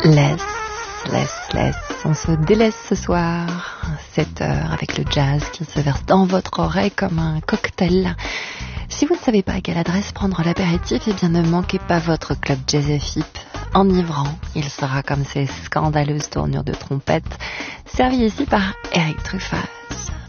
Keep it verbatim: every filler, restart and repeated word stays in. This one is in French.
Laisse, laisse, laisse, on se délaisse ce soir, sept heures, avec le jazz qui se verse dans votre oreille comme un cocktail. Si vous ne savez pas à quelle adresse prendre l'apéritif, eh bien ne manquez pas votre club Jazz F I P. Enivrant, il sera comme ces scandaleuses tournures de trompette, servi ici par Eric Truffaz.